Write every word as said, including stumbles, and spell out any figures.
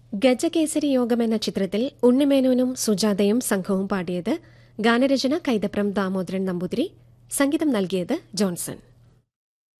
ഗജകേസരി യോഗം എന്ന ചിത്രത്തിൽ ഉണ്ണിമേനോനും സുജാതയും സംഘവും പാടിയത് ഗാനരചന കൈതപ്രം ദാമോദരൻ നമ്പൂതിരി, സംഗീതം നൽകിയത് ജോൺസൺ.